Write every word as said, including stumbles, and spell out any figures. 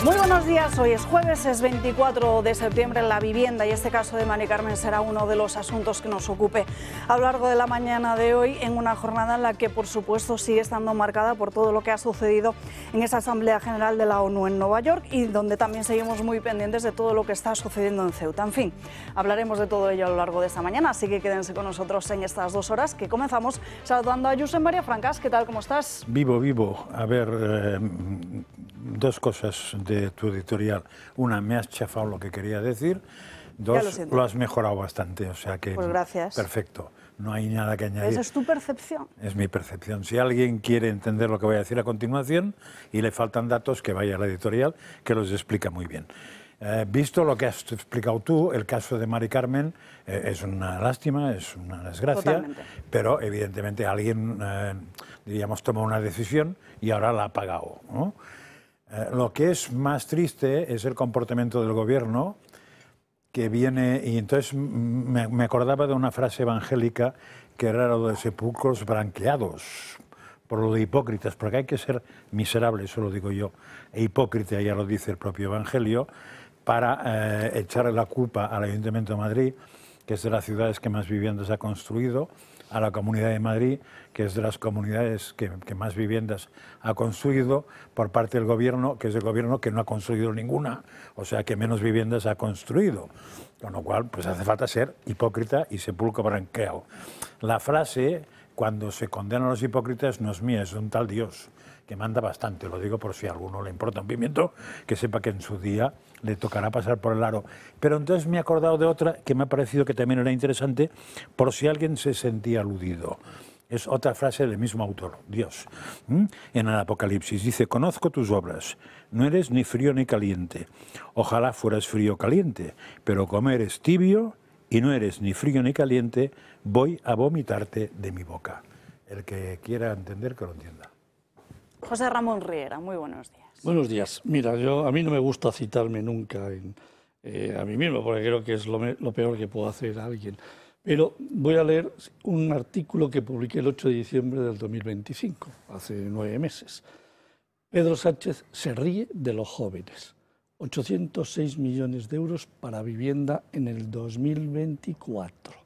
Muy buenos días, hoy es jueves, es veinticuatro de septiembre. La vivienda y este caso de Mari Carmen será uno de los asuntos que nos ocupe a lo largo de la mañana de hoy, en una jornada en la que por supuesto sigue estando marcada por todo lo que ha sucedido en esa Asamblea General de la ONU en Nueva York y donde también seguimos muy pendientes de todo lo que está sucediendo en Ceuta. En fin, hablaremos de todo ello a lo largo de esta mañana, así que quédense con nosotros en estas dos horas que comenzamos saludando a Josep María Francas. ¿Qué tal? ¿Cómo estás? Vivo, vivo. A ver, eh, dos cosas de tu editorial. Una, me has chafado lo que quería decir. Dos, lo, lo has mejorado bastante, o sea que... Pues gracias. Perfecto, no hay nada que añadir. ¿Esa es tu percepción? Es mi percepción. Si alguien quiere entender lo que voy a decir a continuación y le faltan datos, que vaya a la editorial, que los explica muy bien. Eh, visto lo que has explicado tú, el caso de Mari Carmen eh, es una lástima, es una desgracia, Totalmente. Pero evidentemente alguien, eh, diríamos, tomó una decisión y ahora la ha pagado, ¿no? Eh, lo que es más triste es el comportamiento del gobierno, que viene, y entonces me, me acordaba de una frase evangélica que era lo de sepulcros branqueados, por lo de hipócritas, porque hay que ser miserable, eso lo digo yo, e hipócrita, ya lo dice el propio Evangelio, para eh, echarle la culpa al Ayuntamiento de Madrid, que es de las ciudades que más viviendas ha construido, a la Comunidad de Madrid, que es de las comunidades que, que más viviendas ha construido, por parte del gobierno, que es el gobierno que no ha construido ninguna, o sea que menos viviendas ha construido. Con lo cual, pues hace falta ser hipócrita y sepulcro branqueado. La frase, cuando se condenan a los hipócritas, no es mía, es de un tal Dios, que manda bastante, lo digo por si a alguno le importa un pimiento, que sepa que en su día le tocará pasar por el aro. Pero entonces me he acordado de otra que me ha parecido que también era interesante, por si alguien se sentía aludido. Es otra frase del mismo autor, Dios, ¿Mm? en el Apocalipsis. Dice, conozco tus obras, no eres ni frío ni caliente. Ojalá fueras frío o caliente, pero como eres tibio y no eres ni frío ni caliente, voy a vomitarte de mi boca. El que quiera entender, que lo entienda. José Ramón Riera, muy buenos días. Buenos días. Mira, yo a mí no me gusta citarme nunca en, eh, a mí mismo, porque creo que es lo, me, lo peor que puedo hacer a alguien. Pero voy a leer un artículo que publiqué el ocho de diciembre del dos mil veinticinco, hace nueve meses. Pedro Sánchez se ríe de los jóvenes. ochocientos seis millones de euros para vivienda en el dos mil veinticuatro.